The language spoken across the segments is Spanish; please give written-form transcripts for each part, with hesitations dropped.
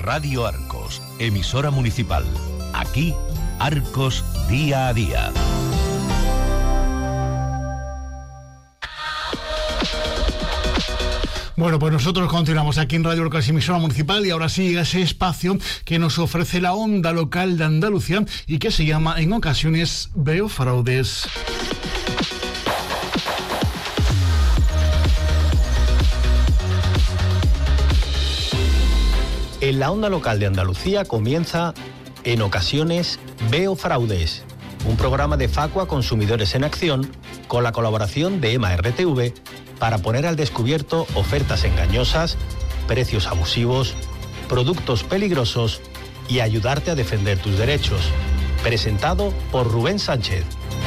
Radio Arcos, emisora municipal. Aquí, Arcos día a día. Bueno, pues nosotros continuamos aquí en Radio Arcos, emisora municipal, y ahora sí ese espacio que nos ofrece la onda local de Andalucía y que se llama en ocasiones Veo Fraudes. En la onda local de Andalucía comienza En ocasiones Veo Fraudes, un programa de Facua Consumidores en Acción con la colaboración de EMA RTV para poner al descubierto ofertas engañosas, precios abusivos, productos peligrosos y ayudarte a defender tus derechos. Presentado por Rubén Sánchez.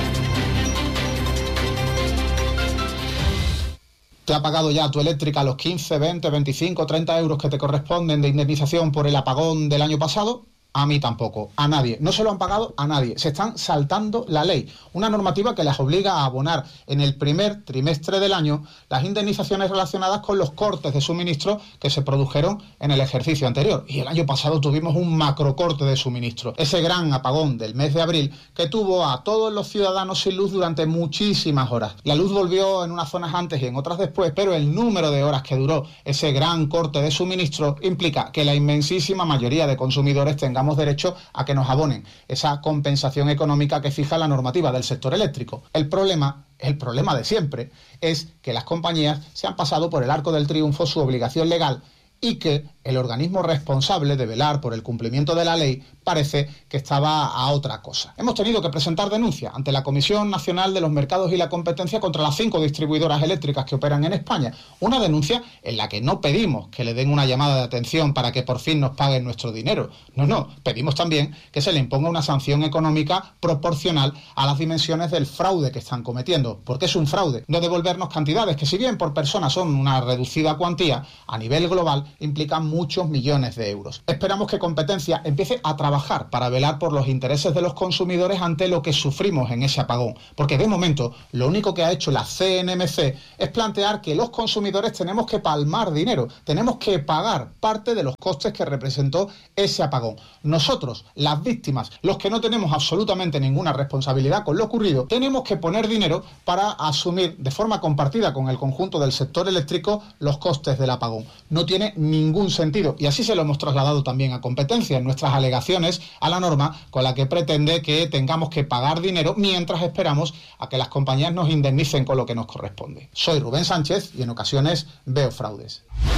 ¿Te ha pagado ya tu eléctrica los 15, 20, 25, 30 euros que te corresponden de indemnización por el apagón del año pasado? A mí tampoco, a nadie. No se lo han pagado a nadie. Se están saltando la ley. Una normativa que les obliga a abonar en el primer trimestre del año las indemnizaciones relacionadas con los cortes de suministro que se produjeron en el ejercicio anterior. Y el año pasado tuvimos un macrocorte de suministro. Ese gran apagón del mes de abril que tuvo a todos los ciudadanos sin luz durante muchísimas horas. La luz volvió en unas zonas antes y en otras después, pero el número de horas que duró ese gran corte de suministro implica que la inmensísima mayoría de consumidores tengamos derecho a que nos abonen esa compensación económica que fija la normativa del sector eléctrico. El problema de siempre, es que las compañías se han pasado por el arco del triunfo su obligación legal y que el organismo responsable de velar por el cumplimiento de la ley parece que estaba a otra cosa. Hemos tenido que presentar denuncia ante la Comisión Nacional de los Mercados y la Competencia contra las 5 distribuidoras eléctricas que operan en España. Una denuncia en la que no pedimos que le den una llamada de atención para que por fin nos paguen nuestro dinero. No, pedimos también que se le imponga una sanción económica proporcional a las dimensiones del fraude que están cometiendo. Porque es un fraude no devolvernos cantidades que, si bien por persona son una reducida cuantía, a nivel global implican muchos millones de euros. Esperamos que Competencia empiece a trabajar para velar por los intereses de los consumidores ante lo que sufrimos en ese apagón, porque de momento lo único que ha hecho la CNMC es plantear que los consumidores tenemos que palmar dinero, tenemos que pagar parte de los costes que representó ese apagón. Nosotros, las víctimas, los que no tenemos absolutamente ninguna responsabilidad con lo ocurrido, tenemos que poner dinero para asumir de forma compartida con el conjunto del sector eléctrico los costes del apagón. No tiene ningún sentido, y así se lo hemos trasladado también a Competencia en nuestras alegaciones a la norma con la que pretende que tengamos que pagar dinero mientras esperamos a que las compañías nos indemnicen con lo que nos corresponde. Soy Rubén Sánchez y en ocasiones veo fraudes.